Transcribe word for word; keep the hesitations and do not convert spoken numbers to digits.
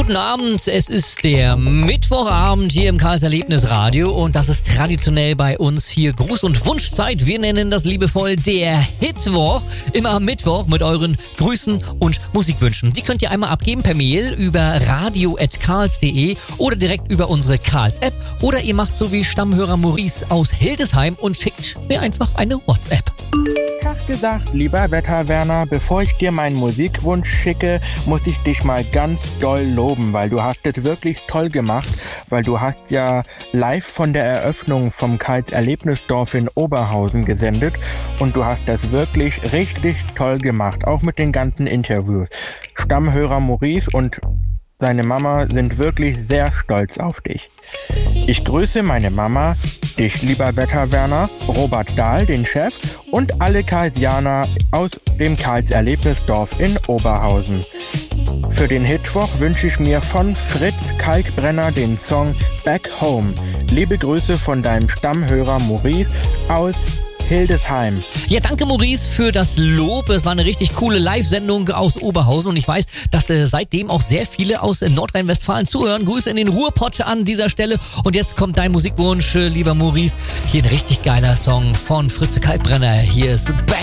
guten Abend. Es ist der Mittwochabend hier im Karls Erlebnisradio und das ist traditionell bei uns hier Gruß- und Wunschzeit. Wir nennen das liebevoll der Hitwoch. Immer am Mittwoch mit euren Grüßen und Musikwünschen. Die könnt ihr einmal abgeben per Mail über radio at karls punkt de oder direkt über unsere Karls-App oder ihr macht so wie Stammhörer Maurice aus Hildesheim und schickt mir einfach eine WhatsApp. Tag gesagt, lieber Wetterwerner, bevor ich dir meinen Musikwunsch schicke, muss ich dich mal ganz doll loben, weil du hast es wirklich toll gemacht, weil du hast ja live von der Eröffnung vom Karls Erlebnisdorf in Oberhausen gesendet und du hast das wirklich richtig toll gemacht, auch mit den ganzen Interviews. Stammhörer Maurice und seine Mama sind wirklich sehr stolz auf dich. Ich grüße meine Mama, dich lieber Wetterwerner, Robert Dahl, den Chef und alle Karlsianer aus dem Karls Erlebnisdorf in Oberhausen. Für den Hitwoch wünsche ich mir von Fritz Kalkbrenner den Song Back Home. Liebe Grüße von deinem Stammhörer Maurice aus Hildesheim. Ja, danke Maurice für das Lob. Es war eine richtig coole Live-Sendung aus Oberhausen und ich weiß, dass äh, seitdem auch sehr viele aus äh, Nordrhein-Westfalen zuhören. Grüße in den Ruhrpott an dieser Stelle und jetzt kommt dein Musikwunsch, äh, lieber Maurice. Hier ein richtig geiler Song von Fritze Kalkbrenner. Hier ist Back